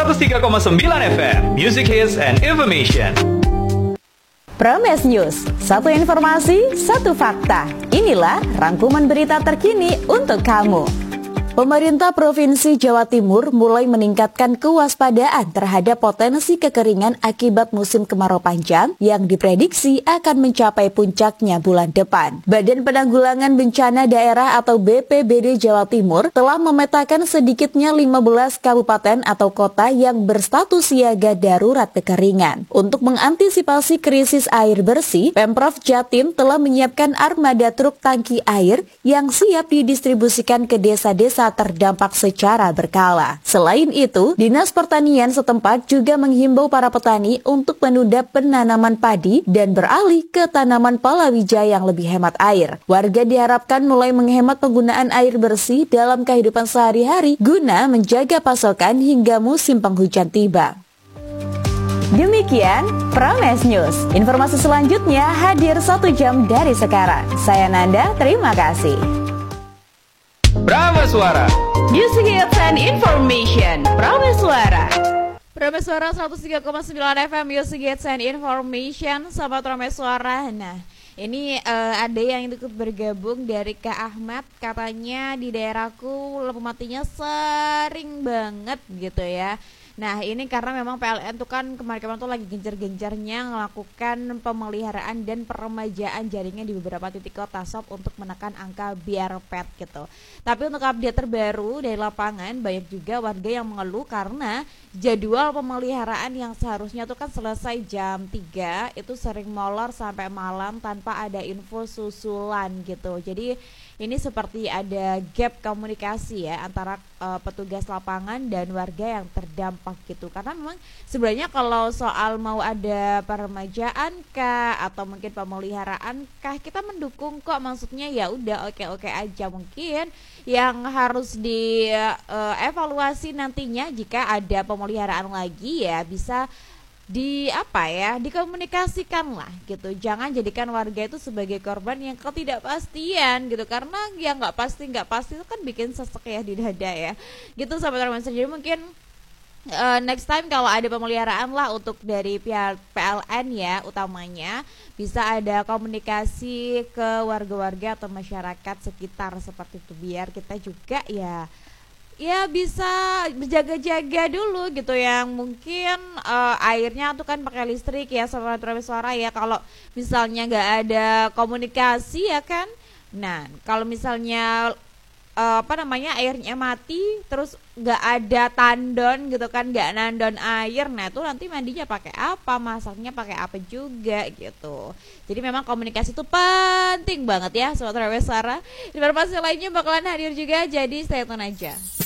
103,9 FM, Music Hits and Information. Prames News, satu informasi, satu fakta. Inilah rangkuman berita terkini untuk kamu. Pemerintah Provinsi Jawa Timur mulai meningkatkan kewaspadaan terhadap potensi kekeringan akibat musim kemarau panjang yang diprediksi akan mencapai puncaknya bulan depan. Badan Penanggulangan Bencana Daerah atau BPBD Jawa Timur telah memetakan sedikitnya 15 kabupaten atau kota yang berstatus siaga darurat kekeringan. Untuk mengantisipasi krisis air bersih, Pemprov Jatim telah menyiapkan armada truk tangki air yang siap didistribusikan ke desa-desa terdampak secara berkala. Selain itu, Dinas Pertanian setempat juga menghimbau para petani untuk menunda penanaman padi dan beralih ke tanaman palawija yang lebih hemat air. Warga diharapkan mulai menghemat penggunaan air bersih dalam kehidupan sehari-hari guna menjaga pasokan hingga musim penghujan tiba. Demikian Prames News. Informasi selanjutnya hadir 1 jam dari sekarang. Saya Nanda, terima kasih. Prameswara, Music Hits and Information. Prameswara 103,9 FM, Music Hits and Information. Sahabat Prameswara. Nah, ini ada yang ikut bergabung dari Kak Ahmad. Katanya di daerahku lampu matinya sering banget gitu ya. Nah, ini karena memang PLN tuh kan kemarin-kemarin tuh lagi gencar-gencarnya melakukan pemeliharaan dan peremajaan jaringan di beberapa titik kota SOP untuk menekan angka BRPET gitu. Tapi untuk update terbaru dari lapangan, banyak juga warga yang mengeluh karena jadwal pemeliharaan yang seharusnya tuh kan selesai jam 3 itu sering molor sampai malam tanpa ada info susulan gitu. Jadi ini seperti ada gap komunikasi ya antara petugas lapangan dan warga yang terdampak gitu. Karena memang sebenarnya kalau soal mau ada peremajaan kah atau mungkin pemeliharaan kah, kita mendukung kok, maksudnya ya udah oke-oke aja. Mungkin yang harus dievaluasi nantinya jika ada pemeliharaan lagi ya bisa dikomunikasikan lah gitu. Jangan jadikan warga itu sebagai korban yang ketidakpastian gitu, karena yang nggak pasti itu kan bikin sesek ya di dada ya gitu sahabat Romancer. Jadi mungkin next time kalau ada pemeliharaan lah untuk dari pihak PLN ya, utamanya bisa ada komunikasi ke warga-warga atau masyarakat sekitar seperti itu, biar kita juga ya bisa berjaga-jaga dulu gitu. Yang mungkin airnya tuh kan pakai listrik ya sama suara ya, kalau misalnya nggak ada komunikasi ya kan. Nah kalau misalnya airnya mati terus nggak ada tandon gitu kan, nggak nandon air, nah itu nanti mandinya pakai apa, masaknya pakai apa juga gitu. Jadi memang komunikasi itu penting banget ya sobat Suara. Informasi lainnya bakalan hadir juga, jadi stay tune aja.